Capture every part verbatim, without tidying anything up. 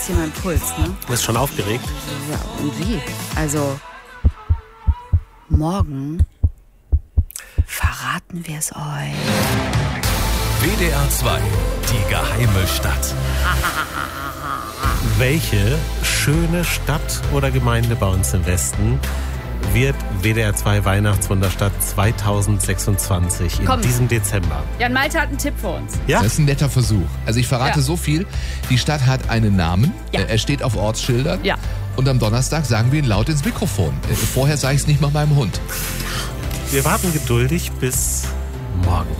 jetzt hier mein Puls, ne? Du bist schon aufgeregt? Ja, und wie? Also, morgen verraten wir es euch. W D R zwei, die geheime Stadt. Welche schöne Stadt oder Gemeinde bei uns im Westen wird W D R zwei Weihnachtswunderstadt zweitausendsechsundzwanzig in Komm. diesem Dezember? Jan Malte hat einen Tipp für uns. Ja? Das ist ein netter Versuch. Also ich verrate Ja. so viel. Die Stadt hat einen Namen. Ja. Er steht auf Ortsschildern. Ja. Und am Donnerstag sagen wir ihn laut ins Mikrofon. Vorher sage ich es nicht mal meinem Hund. Wir warten geduldig bis morgen.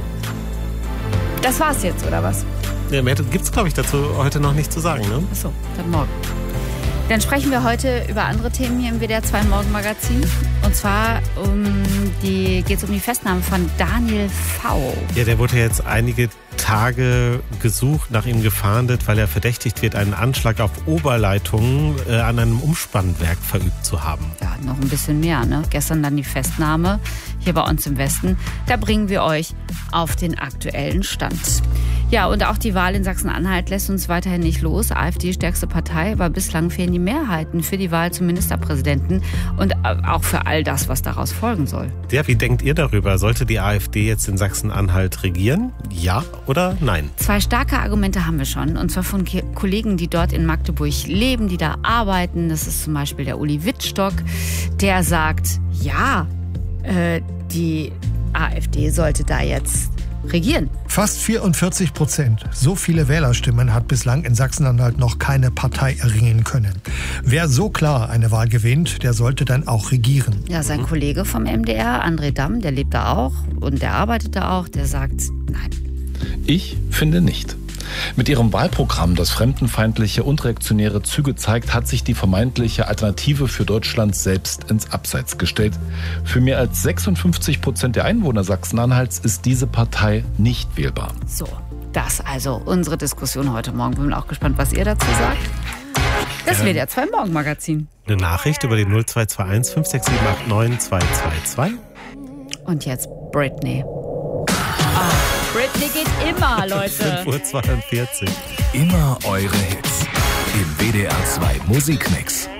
Das war's jetzt, oder was? Ja, mehr gibt es, glaube ich, dazu heute noch nicht zu sagen, ne? Achso, dann morgen. Dann sprechen wir heute über andere Themen hier im W D R zwei Morgenmagazin. Und zwar um die, geht es um die Festnahme von Daniel V. Ja, der wurde jetzt einige Tage gesucht, nach ihm gefahndet, weil er verdächtigt wird, einen Anschlag auf Oberleitungen äh, an einem Umspannwerk verübt zu haben. Ja, noch ein bisschen mehr, ne? Gestern dann die Festnahme hier bei uns im Westen. Da bringen wir euch auf den aktuellen Stand. Ja, und auch die Wahl in Sachsen-Anhalt lässt uns weiterhin nicht los. AfD stärkste Partei, aber bislang fehlen die Mehrheiten für die Wahl zum Ministerpräsidenten und auch für all das, was daraus folgen soll. Ja, wie denkt ihr darüber? Sollte die AfD jetzt in Sachsen-Anhalt regieren? Ja oder nein? Zwei starke Argumente haben wir schon, und zwar von Ke- Kollegen, die dort in Magdeburg leben, die da arbeiten. Das ist zum Beispiel der Uli Wittstock, der sagt, ja, äh, die AfD sollte da jetzt regieren. Fast vierundvierzig Prozent. So viele Wählerstimmen hat bislang in Sachsen-Anhalt noch keine Partei erringen können. Wer so klar eine Wahl gewinnt, der sollte dann auch regieren. Ja, sein mhm. Kollege vom M D R, André Damm, der lebt da auch und der arbeitet da auch, der sagt, nein. Ich finde nicht. Mit ihrem Wahlprogramm, das fremdenfeindliche und reaktionäre Züge zeigt, hat sich die vermeintliche Alternative für Deutschland selbst ins Abseits gestellt. Für mehr als sechsundfünfzig Prozent der Einwohner Sachsen-Anhalts ist diese Partei nicht wählbar. So, das also unsere Diskussion heute Morgen. Bin auch gespannt, was ihr dazu sagt. Das ja. W D R zwei Morgenmagazin. Eine Nachricht über die null zwei zwei eins fünf sechs sieben acht neun zwei zwei zwei. Und jetzt Britney. Ah, Britney geht immer, Leute. fünf Uhr zweiundvierzig. Immer eure Hits im W D R zwei Musikmix.